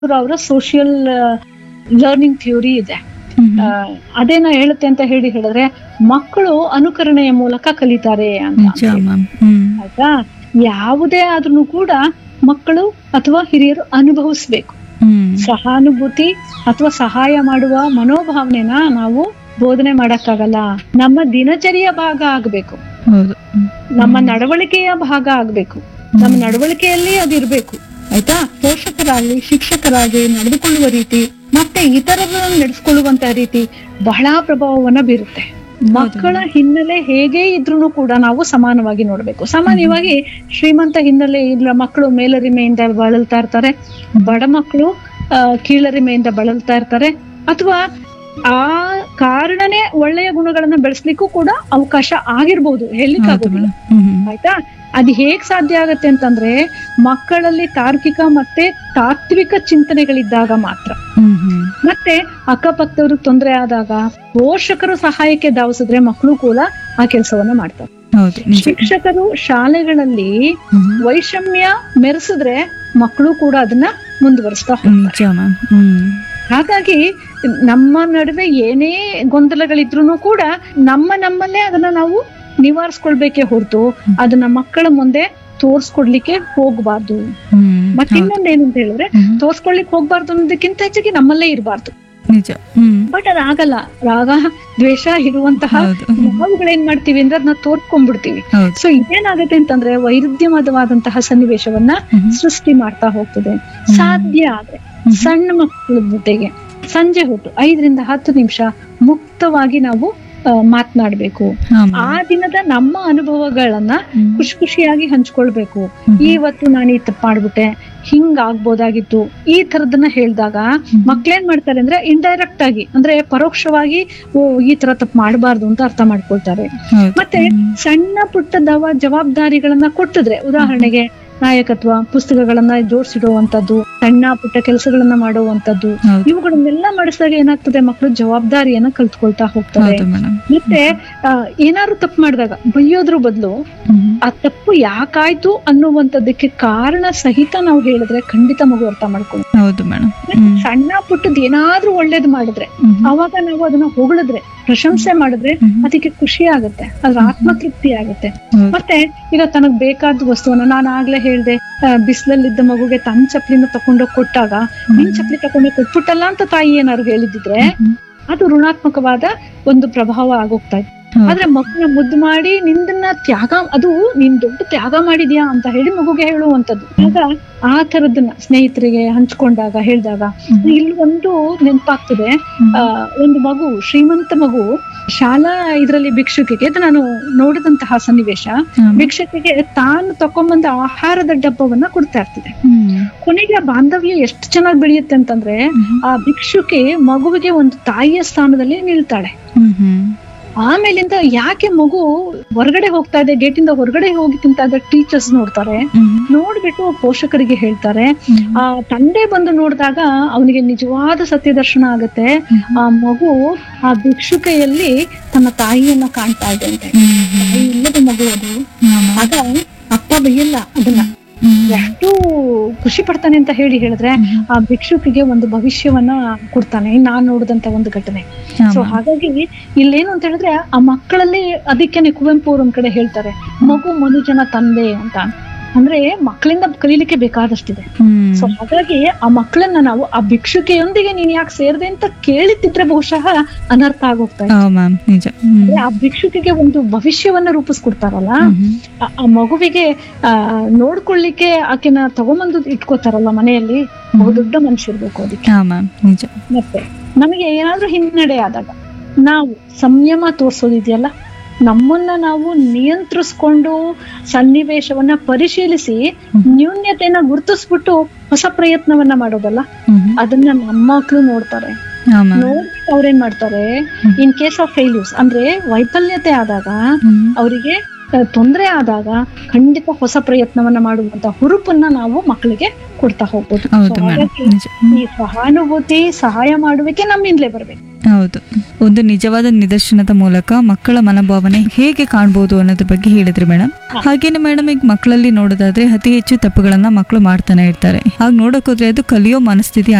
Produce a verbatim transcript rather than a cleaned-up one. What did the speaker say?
ಅವರ social learning theory ಇದೆ. ಆ, ಅದೇನ ಹೇಳುತ್ತೆ ಅಂತ ಹೇಳಿ ಹೇಳಿದ್ರೆ ಮಕ್ಕಳು ಅನುಕರಣೆಯ ಮೂಲಕ ಕಲಿತಾರೆ ಅಂತ. ನಿಜ ಮ್ಯಾಮ್. ಹ್ಮ್ ಆಯ್ತಾ, ಯಾವುದೇ ಆದ್ರೂ ಕೂಡ ಮಕ್ಕಳು ಅಥವಾ ಹಿರಿಯರು ಅನುಭವಿಸ್ಬೇಕು. ಹ್ಮ್ ಸಹಾನುಭೂತಿ ಅಥವಾ ಸಹಾಯ ಮಾಡುವ ಮನೋಭಾವನೆನ ನಾವು ಬೋಧನೆ ಮಾಡಕ್ಕಾಗಲ್ಲ. ನಮ್ಮ ದಿನಚರಿಯ ಭಾಗ ಆಗ್ಬೇಕು, ಹೌದು. ಹ್ಮ್. ನಮ್ಮ ನಡವಳಿಕೆಯ ಭಾಗ ಆಗ್ಬೇಕು, ನಮ್ಮ ನಡವಳಿಕೆಯಲ್ಲಿ ಅದಿರ್ಬೇಕು. ಆಯ್ತಾ, ಪೋಷಕರಾಗಿ ಶಿಕ್ಷಕರಾಗಿ ನಡೆದುಕೊಳ್ಳುವ ರೀತಿ ಮತ್ತೆ ಇತರರನ್ನು ನಡೆಸ್ಕೊಳ್ಳುವಂತ ರೀತಿ ಬಹಳ ಪ್ರಭಾವವನ್ನ ಬೀರುತ್ತೆ. ಮಕ್ಕಳ ಹಿನ್ನೆಲೆ ಹೇಗೆ ಇದ್ರೂ ಕೂಡ ನಾವು ಸಮಾನವಾಗಿ ನೋಡ್ಬೇಕು. ಸಾಮಾನ್ಯವಾಗಿ ಶ್ರೀಮಂತ ಹಿನ್ನೆಲೆ ಇಲ್ಲ ಮಕ್ಕಳು ಮೇಲರಿಮೆಯಿಂದ ಬಳಲ್ತಾ ಇರ್ತಾರೆ, ಬಡ ಮಕ್ಕಳು ಆ ಕೀಳರಿಮೆಯಿಂದ ಬಳಲ್ತಾ ಇರ್ತಾರೆ, ಅಥವಾ ಆ ಕಾರಣನೇ ಒಳ್ಳೆಯ ಗುಣಗಳನ್ನ ಬೆಳೆಸ್ಲಿಕ್ಕೂ ಕೂಡ ಅವಕಾಶ ಆಗಿರ್ಬೋದು, ಹೇಳಿಕ್ಕಾಗೋದಿಲ್ಲ. ಆಯ್ತಾ, ಅದು ಹೇಗ್ ಸಾಧ್ಯ ಆಗತ್ತೆ ಅಂತಂದ್ರೆ ಮಕ್ಕಳಲ್ಲಿ ತಾರ್ಕಿಕ ಮತ್ತೆ ತಾತ್ವಿಕ ಚಿಂತನೆಗಳಿದ್ದಾಗ ಮಾತ್ರ. ಮತ್ತೆ ಅಕ್ಕಪಕ್ಕದವ್ರಿಗೆ ತೊಂದರೆ ಆದಾಗ ಪೋಷಕರು ಸಹಾಯಕ್ಕೆ ಧಾವಿಸಿದ್ರೆ ಮಕ್ಕಳು ಕೂಡ ಆ ಕೆಲಸವನ್ನ ಮಾಡ್ತಾರೆ. ಶಿಕ್ಷಕರು ಶಾಲೆಗಳಲ್ಲಿ ವೈಷಮ್ಯ ಮೆರೆಸಿದ್ರೆ ಮಕ್ಕಳು ಕೂಡ ಅದನ್ನ ಮುಂದುವರಿಸ್ತಾ ಹೋಗ್ತಾರೆ. ಹಾಗಾಗಿ ನಮ್ಮ ನಡುವೆ ಏನೇ ಗೊಂದಲಗಳಿದ್ರು ಕೂಡ ನಮ್ಮ ನಮ್ಮಲ್ಲೇ ಅದನ್ನ ನಾವು ನಿವಾರಿಸ್ಕೊಳ್ಬೇಕೇ ಹೊರತು ಅದನ್ನ ಮಕ್ಕಳ ಮುಂದೆ ತೋರ್ಸ್ಕೊಡ್ಲಿಕ್ಕೆ ಹೋಗ್ಬಾರ್ದು. ಮತ್ತೆ ಇನ್ನೊಂದ್ ಏನಂತ ಹೇಳಿದ್ರೆ ತೋರ್ಸ್ಕೊಳ್ಲಿಕ್ಕೆ ಹೋಗ್ಬಾರ್ದು ಅನ್ನೋದಕ್ಕಿಂತ ಹೆಚ್ಚಾಗಿ ನಮ್ಮಲ್ಲೇ ಇರಬಾರ್ದು. ಬಟ್ ಅದಾಗಲ್ಲ. ರಾಗ ದ್ವೇಷ ಇರುವಂತಹ ನಾವುಗಳೇನ್ ಮಾಡ್ತೀವಿ ಅಂದ್ರೆ ಅದನ್ನ ತೋರ್ಕೊಂಡ್ಬಿಡ್ತೀವಿ. ಸೊ ಇದೇನಾಗತ್ತೆ ಅಂತಂದ್ರೆ ವೈರುಧ್ಯಮಯವಾದಂತಹ ಸನ್ನಿವೇಶವನ್ನ ಸೃಷ್ಟಿ ಮಾಡ್ತಾ ಹೋಗ್ತದೆ. ಸಾಧ್ಯ ಆದ್ರೆ ಸಣ್ಣ ಮಕ್ಕಳ ಜೊತೆಗೆ ಸಂಜೆ ಹೊತ್ತು ಐದರಿಂದ ಹತ್ತು ನಿಮಿಷ ಮುಕ್ತವಾಗಿ ನಾವು ಮಾತನಾಡ್ಬೇಕು. ಆ ದಿನದ ನಮ್ಮ ಅನುಭವಗಳನ್ನ ಖುಷಿ ಖುಷಿಯಾಗಿ ಹಂಚ್ಕೊಳ್ಬೇಕು. ಇವತ್ತು ನಾನು ಈ ತಪ್ಪು ಮಾಡ್ಬಿಟ್ಟೆ, ಹಿಂಗ ಆಗ್ಬೋದಾಗಿತ್ತು, ಈ ತರದನ್ನ ಹೇಳ್ದಾಗ ಮಕ್ಳೇನ್ ಮಾಡ್ತಾರೆ ಅಂದ್ರೆ ಇಂಡೈರೆಕ್ಟ್ ಆಗಿ ಅಂದ್ರೆ ಪರೋಕ್ಷವಾಗಿ ಓ ಈ ತರ ತಪ್ಪು ಮಾಡಬಾರ್ದು ಅಂತ ಅರ್ಥ ಮಾಡ್ಕೊಳ್ತಾರೆ. ಮತ್ತೆ ಸಣ್ಣ ಪುಟ್ಟದವ ಜವಾಬ್ದಾರಿಗಳನ್ನ ಕೊಟ್ಟಿದ್ರೆ, ಉದಾಹರಣೆಗೆ ನಾಯಕತ್ವ, ಪುಸ್ತಕಗಳನ್ನ ಜೋಡಿಸಿಡುವಂತದ್ದು, ಸಣ್ಣ ಪುಟ್ಟ ಕೆಲಸಗಳನ್ನ ಮಾಡುವಂತದ್ದು, ಇವುಗಳನ್ನೆಲ್ಲ ಮಾಡಿಸಿದಾಗ ಏನಾಗ್ತದೆ, ಮಕ್ಕಳು ಜವಾಬ್ದಾರಿಯನ್ನ ಕಲ್ತ್ಕೊಳ್ತಾ ಹೋಗ್ತಾರೆ. ಮತ್ತೆ ಅಹ್ ಏನಾದ್ರು ತಪ್ಪು ಮಾಡಿದಾಗ ಬೈಯೋದ್ರ ಬದಲು ಆ ತಪ್ಪು ಯಾಕಾಯ್ತು ಅನ್ನುವಂಥದ್ದಕ್ಕೆ ಕಾರಣ ಸಹಿತ ನಾವು ಹೇಳಿದ್ರೆ ಖಂಡಿತ ಮಗು ಅರ್ಥ ಮಾಡ್ಕೊಂಡು. ಸಣ್ಣ ಪುಟ್ಟದ್ ಏನಾದ್ರೂ ಒಳ್ಳೇದ್ ಮಾಡಿದ್ರೆ ಅವಾಗ ನಾವು ಅದನ್ನ ಹೊಗಳಿದ್ರೆ, ಪ್ರಶಂಸೆ ಮಾಡಿದ್ರೆ ಅದಕ್ಕೆ ಖುಷಿ ಆಗುತ್ತೆ, ಅದ್ರ ಆತ್ಮತೃಪ್ತಿ ಆಗುತ್ತೆ. ಮತ್ತೆ ಈಗ ತನಗ್ ಬೇಕಾದ ವಸ್ತುವನ್ನ ನಾನು ಆಗ್ಲೇ ಹೇಳ್ದೆ, ಬಿಸಿಲಲ್ಲಿದ್ದ ಮಗುಗೆ ತನ್ನ ಚಪ್ಲಿನ ತಕೊಂಡೋಗಿ ಕೊಟ್ಟಾಗ ನಿನ್ ಚಪ್ಲಿ ತಕೊಂಡೋಗಿ ಕೊಟ್ಬಿಟ್ಟಲ್ಲ ಅಂತ ತಾಯಿ ಏನಾದ್ರು ಹೇಳಿದಿದ್ರೆ ಅದು ಋಣಾತ್ಮಕವಾದ ಒಂದು ಪ್ರಭಾವ ಆಗೋಗ್ತಾ ಇತ್ತು. ಆದ್ರೆ ಮಗುನ ಮುದ್ದು ಮಾಡಿ ನಿಂದನ್ನ ತ್ಯಾಗ, ಅದು ನೀನ್ ದೊಡ್ಡ ತ್ಯಾಗ ಮಾಡಿದ್ಯಾ ಅಂತ ಹೇಳಿ ಮಗುಗೆ ಹೇಳುವಂತದ್ದು. ಆಗ ಆ ತರದನ್ನ ಸ್ನೇಹಿತರಿಗೆ ಹಂಚ್ಕೊಂಡಾಗ ಹೇಳಿದಾಗ ಇಲ್ಲಿ ಒಂದು ನೆನಪಾಗ್ತದೆ. ಆ ಒಂದು ಮಗು, ಶ್ರೀಮಂತ ಮಗು ಶಾಲಾ ಇದ್ರಲ್ಲಿ ಭಿಕ್ಷುಕಿಗೆ, ಅದು ನಾನು ನೋಡಿದಂತಹ ಸನ್ನಿವೇಶ, ಭಿಕ್ಷಕಿಗೆ ತಾನು ತಕೊಂಡ್ಬಂದ ಆಹಾರದ ಡಬ್ಬವನ್ನ ಕೊಡ್ತಾ ಇರ್ತದೆ. ಕೊನೆಗೆ ಆ ಬಾಂಧವ್ಯ ಎಷ್ಟು ಚೆನ್ನಾಗಿ ಬೆಳೆಯುತ್ತೆ ಅಂತಂದ್ರೆ ಆ ಭಿಕ್ಷುಕಿ ಮಗುವಿಗೆ ಒಂದು ತಾಯಿಯ ಸ್ಥಾನದಲ್ಲಿ ನಿಲ್ತಾಳೆ. ಆಮೇಲಿಂದ ಯಾಕೆ ಮಗು ಹೊರಗಡೆ ಹೋಗ್ತಾ ಇದೆ, ಗೇಟಿಂದ ಹೊರಗಡೆ ಹೋಗಿಕ್ಕಿಂತ ಟೀಚರ್ಸ್ ನೋಡ್ತಾರೆ, ನೋಡ್ಬಿಟ್ಟು ಪೋಷಕರಿಗೆ ಹೇಳ್ತಾರೆ. ಆ ತಂದೆ ಬಂದು ನೋಡಿದಾಗ ಅವನಿಗೆ ನಿಜವಾದ ಸತ್ಯ ದರ್ಶನ ಆಗತ್ತೆ. ಆ ಮಗು ಆ ಭಿಕ್ಷುಕೆಯಲ್ಲಿ ತನ್ನ ತಾಯಿಯನ್ನ ಕಾಣ್ತಾ ಇದೆ ಅಂತೆ. ತಾಯಿ ಇಲ್ಲದ ಮಗು ಅದು. ಆಗ ಅಪ್ಪ ಬೈಯಲ್ಲ ಅದನ್ನ, ಎಷ್ಟು ಖುಷಿ ಪಡ್ತಾನೆ ಅಂತ ಹೇಳಿ ಹೇಳಿದ್ರೆ ಆ ಭಿಕ್ಷುಕಿಗೆ ಒಂದು ಭವಿಷ್ಯವನ್ನ ಕೊಡ್ತಾನೆ. ನಾನ್ ನೋಡಿದಂತ ಒಂದು ಘಟನೆ. ಸೊ ಹಾಗಾಗಿ ಇಲ್ಲೇನು ಅಂತ ಹೇಳಿದ್ರೆ ಆ ಮಕ್ಕಳಲ್ಲಿ, ಅದಕ್ಕೆ ಕುವೆಂಪು ಅವ್ರ ಒಂದ್ ಕಡೆ ಹೇಳ್ತಾರೆ ಮಗು ಮನುಜನ ತಂದೆ ಅಂತ. ಅಂದ್ರೆ ಮಕ್ಕಳಿಂದ ಕಲೀಲಿಕ್ಕೆ ಬೇಕಾದಷ್ಟಿದೆ. ಸೊ ಹಾಗಾಗಿ ಆ ಮಕ್ಕಳನ್ನ ನಾವು ಆ ಭಿಕ್ಷುಕೆಯೊಂದಿಗೆ ನೀನ್ ಯಾಕೆ ಸೇರ್ದೆ ಅಂತ ಕೇಳಿತಿದ್ರೆ ಬಹುಶಃ ಅನರ್ಥ ಆಗೋಗ್ತಾ ಇದೆ. ಆ ಭಿಕ್ಷುಕಿಗೆ ಒಂದು ಭವಿಷ್ಯವನ್ನ ರೂಪಿಸ್ಕೊಡ್ತಾರಲ್ಲ, ಆ ಮಗುವಿಗೆ ಆ ನೋಡ್ಕೊಳ್ಳಿಕ್ಕೆ ಆಕೆನ ತಗೊಂಬಂದು ಇಟ್ಕೋತಾರಲ್ಲ ಮನೆಯಲ್ಲಿ, ಬಹುದೊಡ್ಡ ಮನುಷ್ಯರ್ಬೇಕು ಅದಕ್ಕೆ. ಮತ್ತೆ ನಮಗೆ ಏನಾದ್ರೂ ಹಿನ್ನಡೆ ಆದಾಗ ನಾವು ಸಂಯಮ ತೋರ್ಸೋದಿದೆಯಲ್ಲ, ನಮ್ಮನ್ನ ನಾವು ನಿಯಂತ್ರಿಸ್ಕೊಂಡು ಸನ್ನಿವೇಶವನ್ನ ಪರಿಶೀಲಿಸಿ ನ್ಯೂನ್ಯತೆಯನ್ನ ಗುರುತಿಸ್ಬಿಟ್ಟು ಹೊಸ ಪ್ರಯತ್ನವನ್ನ ಮಾಡೋದಲ್ಲ, ಅದನ್ನ ನಮ್ಮ ಮಕ್ಕಳು ನೋಡ್ತಾರೆ. ನೋಡ್ಬಿಟ್ಟು ಅವ್ರೇನ್ ಮಾಡ್ತಾರೆ, ಇನ್ ಕೇಸ್ ಆಫ್ ಫೇಲ್ಯೂರ್ಸ್ ಅಂದ್ರೆ ವೈಫಲ್ಯತೆ ಆದಾಗ ಅವರಿಗೆ ತೊಂದರೆ ಆದಾಗ ಖಂಡಿತ ಹೊಸ ಪ್ರಯತ್ನವನ್ನ ಮಾಡುವಂತ ಹುರುಪನ್ನ ನಾವು ಮಕ್ಕಳಿಗೆ ಕೊಡ್ತಾ ಹೋಗ್ಬೋದು. ಹೌದು So, ಮೇಡಮ್, ಹಾಗಾಗಿ ನಿಜ. ಹ್ಮ್. ಈ ಸಹಾನುಭೂತಿ ಸಹಾಯ ಮಾಡುವಿಕೆ ನಮ್ಮಿಂದಲೇ ಬರ್ಬೇಕು. ಹೌದು, ಒಂದು ನಿಜವಾದ ನಿದರ್ಶನದ ಮೂಲಕ ಮಕ್ಕಳ ಮನೋಭಾವನೆ ಹೇಗೆ ಕಾಣ್ಬೋದು ಅನ್ನೋದ್ರ ಬಗ್ಗೆ ಹೇಳಿದ್ರಿ ಮೇಡಮ್. ಹಾಗೇನೆ ಮೇಡಮ್, ಈಗ ಮಕ್ಕಳಲ್ಲಿ ನೋಡೋದಾದ್ರೆ ಅತಿ ಹೆಚ್ಚು ತಪ್ಪುಗಳನ್ನ ಮಕ್ಕಳು ಮಾಡ್ತಾನೆ ಇರ್ತಾರೆ. ಹಾಗೆ ನೋಡಕ್ ಹೋದ್ರೆ ಅದು ಕಲಿಯೋ ಮನಸ್ಥಿತಿ